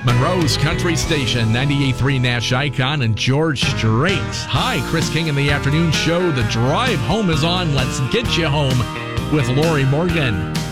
Monroe's Country Station, 98.3 Nash Icon and George Strait. Hi, Chris King in the afternoon show. The drive home is on. Let's get you home with Lori Morgan.